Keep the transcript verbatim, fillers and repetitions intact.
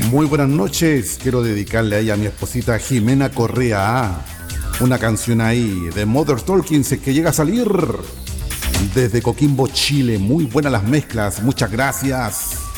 Muy buenas noches, quiero dedicarle ahí a mi esposita Jimena Correa una canción ahí de Mother Talking, sé que llega a salir desde Coquimbo, Chile. Muy buenas las mezclas, muchas gracias.